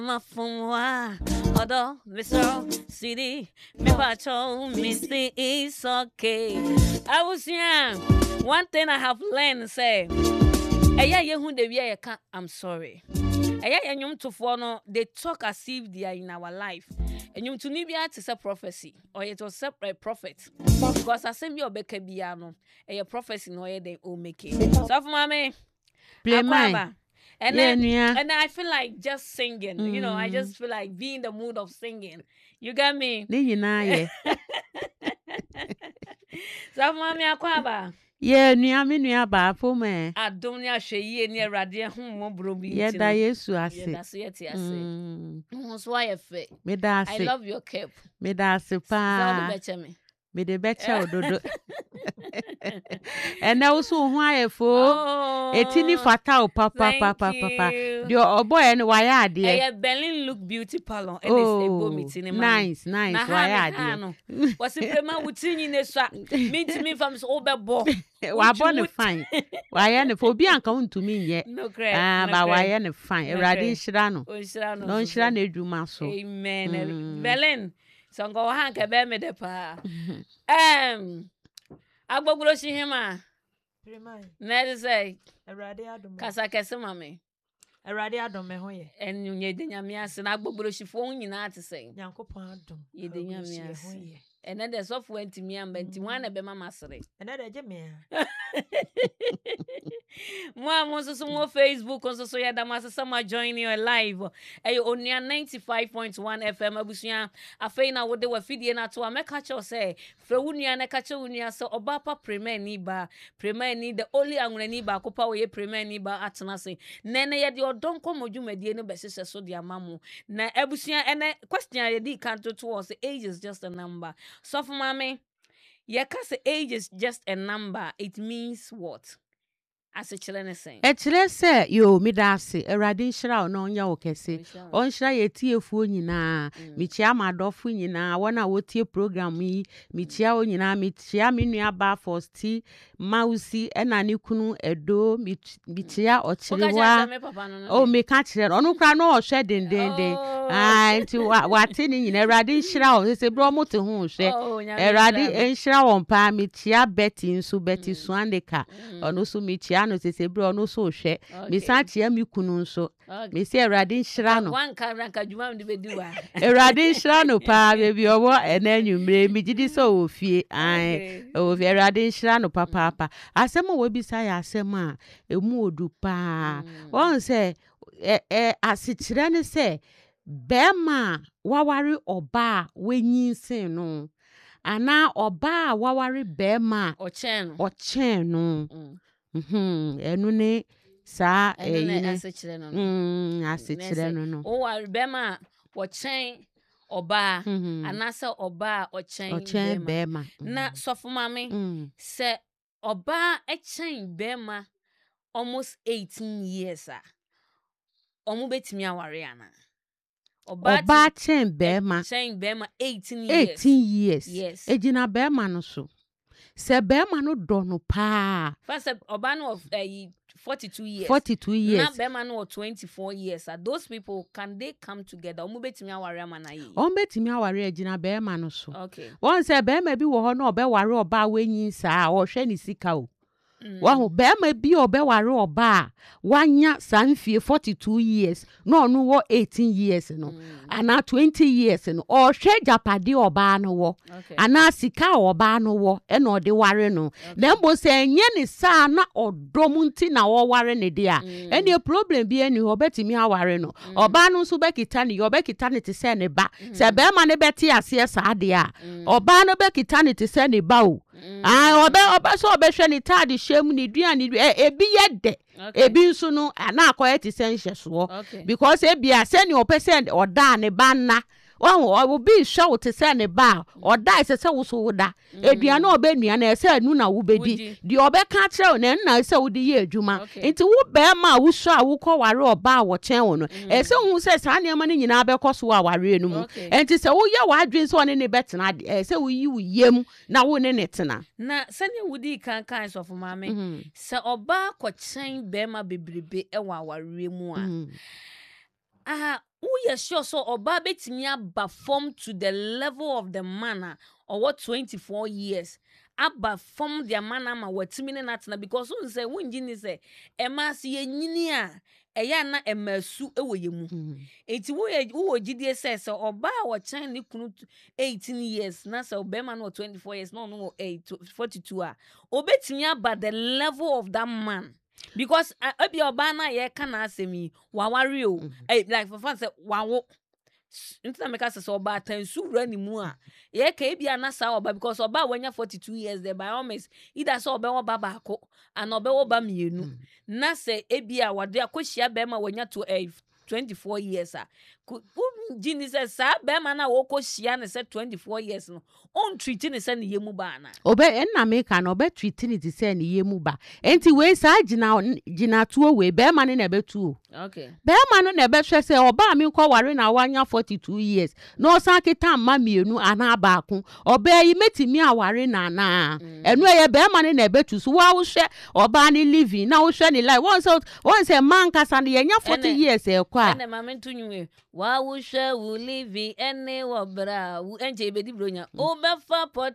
Mafumwa, although Mr. City, me patrol, Misty is okay. I was young. One thing I have learned say, I'm sorry. They talk as if they are in our life. And you to Nibia to say prophecy, or it was a prophet. Because I send you a bekebiano, a prophecy no they will make it. So, mommy, play mine. And then I feel like just singing, you know, I just feel like being in the mood of singing. You got me? So, mommy, Aquaba. Yeah, nua ba for me. Adonia shey ni erade ho mo brobi. Yeah, da Yesu ase. Yeah, that's it ase. So why fe? Me da ase. I love your cap. Me da ase pa. So beche me. Me de beche ododo. And now so why fo? Etini fata o papa. The oboy and why are there? Berlin Look Beauty Parlor and it's a go meeting. Nice. Why are there? Was it prema wutini ne so? Me from so oberbo. Wa born fine. Why are for be an to me yet? No credit. But why are fine? Eradi shirano. No shirano eduma so. Amen. Berlin. So go hank a be me de pa. Agbogbolo shi hima. Na say Erade adom. Kasa kese mame. Erade adom me ho ye. Enu ye de nyame ase na agbogbolo shi fo nyina ate say. Nyankopon adom. Ye de nyame ase. Ene de software ntimi amba ntima na be mama sere. Ene de je me. Mo so mo Facebook so ya da masama join you live. Onia 95.1 FM abusuya afei na wo de wa fidie na to ameka cho say fra wunia na ka che wunia so obapa premier ni the only anwura ni ba kopa wo ye premier ni ba atena se nene ye de odon komodwumadie no besese so de amamu na abusuya ene question ye di kanto to was age is just a number. So for mommy, yeah, cause age is just a number. It means what? As a children saying. Actually, say yo midasi. Eradi shira no nya okese. On shira ye tie fu nyina. Michia madofu nyina. Wana wotie program yi. Michia o nyina. Michia minua ba first mausi ena ni kunu edo. Michia ochiriwa. Oh me ka chire. Onu kra no ohwe dendende. Nti wate ni nyina eradi shira o se bro mote hu hwe. Eradi enshira won pa michia Betty nso Betty Swandeka. Onu so michia no se bro no so hwe me sa tia mi kunu nso me se erade nhira no wan ka ranka djuma me be diwa erade nhira no pa bebi owo enanwumre mi gidi so ofie ai o erade nhira no papa asem wo bisa ya asem a emu odu pa won se asikyire ne se bema wawari oba wenyinsin no ana oba wawari bema ochen no enu ne sa asikyire no o wa bema wo chen oba anasa oba ochen bema na sofuma me se oba chen bema almost 18 years omu betimi aware ana oba chen bema 18 years yes ejina bema no so se bema no do no pa first oba no of 42 years na bema no 24 years those people can they come together omu betimi aware amana yi betimi aware ejina bema no so okay won se bema bi wo ho na obeware oba wenyin sa o hwe ni sika o wahu bema bi obeware oba wanya sanfie 42 years no no wo 18 years no ana 20 years no o hwe japade oba no wo ana sika oba no wo e na ode ware no dem bo se enye ni sa na odom nti na wo ware ne dia eni problem bi eni obetimi aware no oba no so bekita ni obekita ni te se ne ba se bema ne beti ase sa de a oba no bekita ni te se ne ba o oba so obehwe ni tade shemu ni duane ebi yede ebi nso no na akoye ti sense so because ebi ase ni opese oda ne banna wo bi hwa te se ne ba oda ise se wo so woda eduane obenua na ese anu na wo bedi di obeka kire na na ise wo di ye adwuma nti wo be ma wo hwa wo kọ ware oba wo chen wo no ese hu se sa ne ma ne nyina be kọ so wa ware enu mu nti se wo ye wadwen so ne betena ese wo yi wo yem na wo ne tena na se ne wudi kan so for mame se oba kọ chen be ma bebrebe e wa ware mu a who you sure so oba betimi aba form to the level of the man or what 24 years aba form their man ama watimi ne natna because who say wunji ni say ema si yenyini a eya na emasu ewo yemu enti wo gidie say oba wo chan ni kunu 18 years na say obema no 24 years no 42 a obetimi aba the level of that man. Because obi oba na ye kana asemi wawari o like for fun say wawo ntina meka say oba tansu wura ni mu a ye ka ebi anasa oba because oba wanya 42 years there by almost either so oba wo baba ako and oba wo ba mienu na say ebi a wade akohia be ma wanya to 24 years a Jesus sa be ma na wo kohia ne say 24 years no on treat ne say ne yemu ba na obe enna meka na obe treat ne ti say ne yemu ba enti we sa gina tuo we be ma ne na betu okay be ma no na be hwe say oba mi ko ware na wanya 42 years no san kita ma mienu ana ba ko obe yi metimi aware na na enu ye be ma ne na betu so wa wo hwe oba ne living na wo hwe ne life won say man kasa ne yanya 40 years e kwa ene ma mentunwe wa wo hwe wo living ene wo bra wo enje be di bronya o be fa